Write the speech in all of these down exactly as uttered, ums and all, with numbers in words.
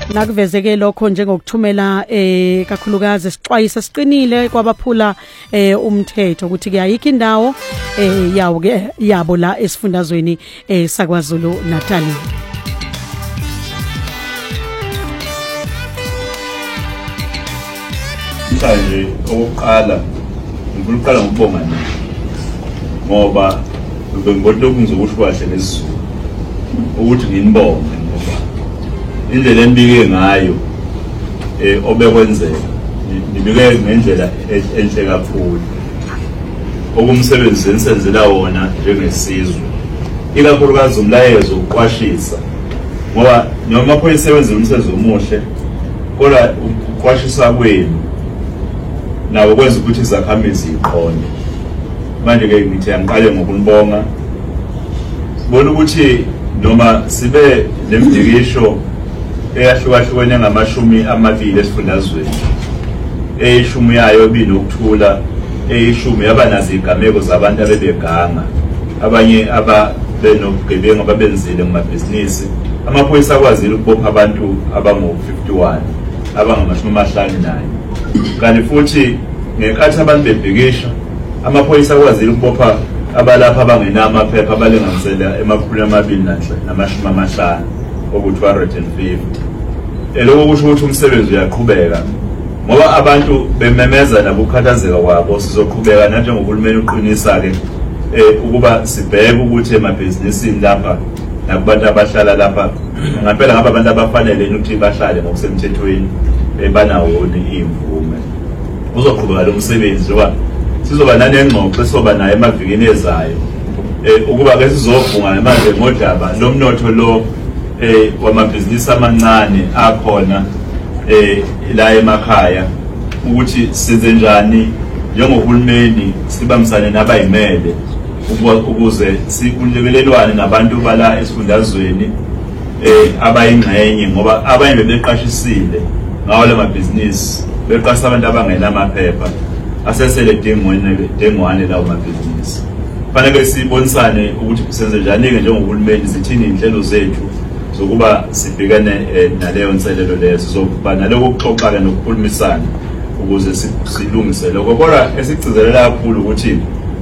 Nakuvezeke lokho njengokuthumela eh kakhulukazi isixwayiso siqinile kwabaphula eh umthetho ukuthi kuyayikho indawo eh yawo ke yabo la esifundazweni eh saKwaZulu Natal. Manje oqala ngikuqala ngokubonga nina ngoba ngibona lokhu ngizokusho kahle ngesizulu ukuthi nginibonge ngoba indlela enibike ngayo eh obekwenzeka nibike ngendlela enhle kakhulu okumsebenzi senzela wona njengesizwe ikakhulukazi umlayezo uqwashisa ngoba noma pho isebenza umsebenzi omuhle kodwa uqwashisa kwenu nawo kwenza ukuthi izakhamizi iqonde. Manje ke ngithi angiqale ngokunibonga sibona ukuthi noma sibe nemidikisho eyahlukahlukene ngamashumi amabili esifundazweni eyishumi yayo binokuthula eyishumi yaba nazo igameko zabantu abebeganga abanye ababenobugebengu ababenzile ngamabhizinisi amaphoyisa akwazile ukubopha abantu abangu fifty-one abangamashumi amahlanu naye kanti futhi ngekhathi abantu bebhekisha amaphoyisa akwazile ukubopha abalapha abangenama amaphepha abalinganisela emakhulu amabili namashumi amahlanu oku two hundred fifty. Eloko kusho ukuthi umsebenzi uyaqhubeka ngoba abantu bememeza nabukhathazeka kwabo sizoqhubeka nanje ngokulumela uqinisa ke eh ukuba sibheke ukuthi emabhizinisini lapha nakubantu abahlala lapha ngempela ngaba abantu abafanele ukuthi bahlale ngokusemthethweni banawoni imvume uzoqhubeka lo msebenzi ngoba sizoba nanengxoxo soba naye emavikini ezayo eh ukuba ke sizovunga manje ngodaba lomnotho lo eh wamabhizinisi amancane akhona eh la emakhaya ukuthi size njani njengohulumeni sibambisane nabayimele ukuze sikunlekelelwane nabantu bala esifundazweni eh abayingxenye ngoba abanye bebeqashisile ngawo le mabhizinisi beqasa abantu abangena amaphepha asesele dengwane dengwane lawo mabhizinisi. Fanele sibonisane ukuthi senze njani ke njengohulumeni zithini inhlelo zethu zokuba sibhekane naleyo nselelo leyo sizokuba naloko ukuxoxa ke nokukhulumisana ukuze silungise lokho kodwa esigcizelela kakhulu ukuthi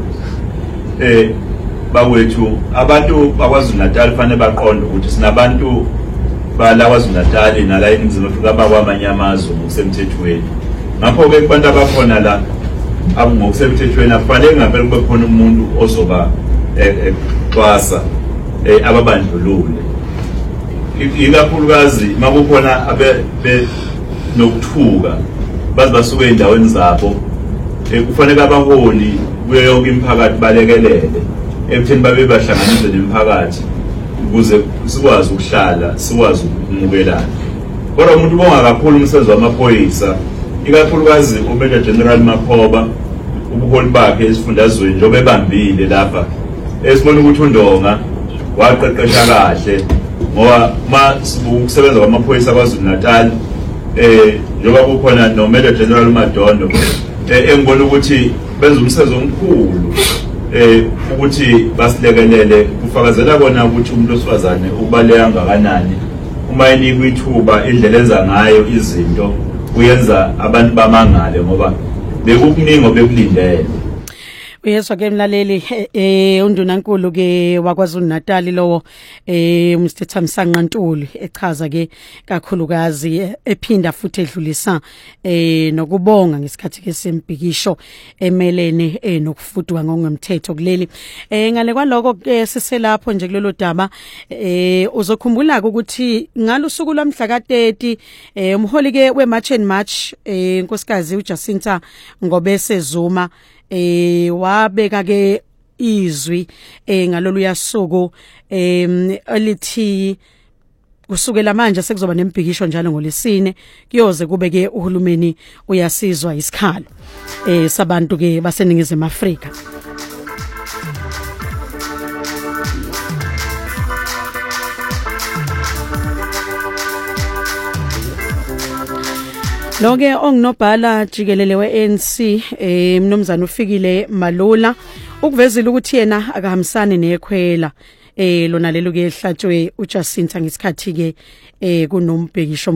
eh bawethu abantu bakwaZulu Natal fanele baqonde ukuthi sinabantu bala kwaZulu Natal nala eNingizimu Afrika abakwamanye amazwe ngokusemthethweni ngakho ke kubantu abakhona la ngokusemthethweni afanele ngampela kube khona umuntu ozoba exwasa ababandlulule ikakhulukazi makukhona abe nokuthuka bazi basuke endaweni zabo kufanele abaholi kuyo yonke imiphakathi balekelele ekutheni babe bahlanganise nemphakathi ukuze sikwazi ukuhlala sikwazi ukumukelana. Kodwa umuntu bonga kakhulu umsebenzi wamaphoyisa ikakhulukazi uMajor General Makhoba ubuholi bakhe esifundazweni njengoba ebambile lapha esibona ukuthi uNdonga waqeqesha kahle ngoba ma ukusebenza kwamaphoyisa kwaZulu Natal eh njengoba kukhona noMajor General Madondo eh engibona ukuthi benza umsebenzi omkhulu eh ukuthi basilekelele kufakazela kona ukuthi umuntu osifazane ubaleka ngakanani uma enikwa ithuba indlela enza ngayo izinto uyenza abantu bamangale ngoba bekukuningi bekulindele. Uyezwa ke mlaleli eh undunankulu ke waKwaZulu Natal lowo eh Mr Thamsanqa Ntuli echaza ke kakhulukazi ephinda futhi edlulisa eh nokubonga ngesikhathi ke sembhikisho emelene eh nokufudwa ngokungemthetho kuleli eh ngale kwaloko ke siselapho nje kulelo daba eh uzokhumbula ukuthi ngalusuku lwamhla ka thirty eh umholi ke weMarch and March eh inkosikazi uJacinta Ngobese Zuma eh wabeka ke izwi eh ngalolu yasuku em elithi kusukela manje sekuzoba nembhikisho njalo ngolesine kuyoze kube ke uhulumeni uyasizwa isikhalo eh sabantu ke baseningizimu Afrika. Loke onginobhala jikelele we-A N C eh mnumzana uFikile Malula ukuvezela ukuthi yena akahambisani nekhwela eh lona lelo ke ehlatshwe uJacinta ngesikhathi ke eh kunombhekisho